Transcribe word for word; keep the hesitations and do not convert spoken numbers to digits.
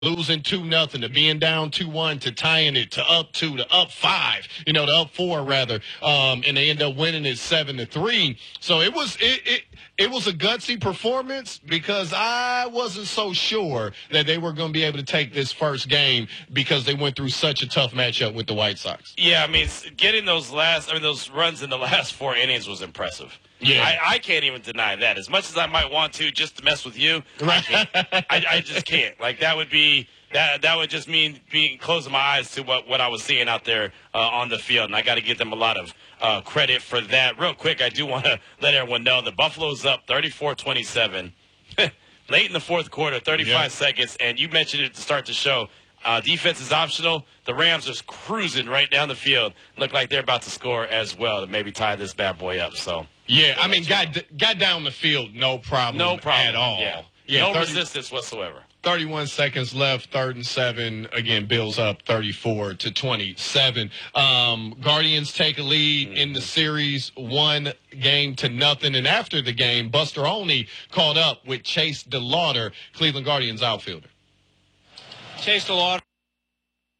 losing two nothing to being down two one to tying it to up two to up five, you know, to up four rather, um, and they end up winning it seven to three. So it was it, it it was a gutsy performance because I wasn't so sure that they were going to be able to take this first game because they went through such a tough matchup with the White Sox. Yeah, I mean, getting those last, I mean, those runs in the last four innings was impressive. Yeah, I, I can't even deny that. As much as I might want to, just to mess with you, I, can't. I, I just can't. Like that would be that. That would just mean being closing my eyes to what, what I was seeing out there uh, on the field, and I got to give them a lot of uh, credit for that. Real quick, I do want to let everyone know the Buffalo's up thirty-four twenty-seven late in the fourth quarter, thirty-five yeah. seconds, and you mentioned it to start the show. Uh, defense is optional. The Rams are cruising right down the field. Look like they're about to score as well to maybe tie this bad boy up. So yeah, I mean, got got down the field, no problem, no problem at all. Yeah, yeah no thirty resistance whatsoever. thirty-one seconds left, third and seven. Again, Bills up thirty-four to twenty-seven. Um, Guardians take a lead mm-hmm. in the series, one game to nothing. And after the game, Buster Olney caught up with Chase DeLauder, Cleveland Guardians outfielder. Chase DeLauder.